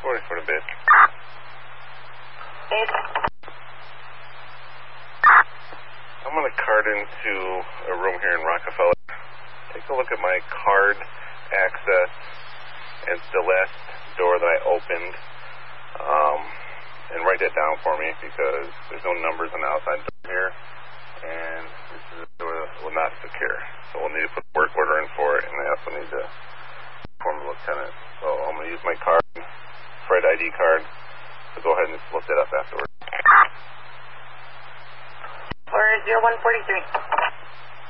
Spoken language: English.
Sorry for the bit. I'm going to card into a room here in Rockefeller. Take a look at my card access and the last door that I opened, and write that down for me because there's no numbers on the outside door here, and this is a door that will not secure. So we'll need to put a work order in for it, and I also need to inform the lieutenant. So I'm going to use my card, Fred ID card, so go ahead and just look that up afterwards. For 0143.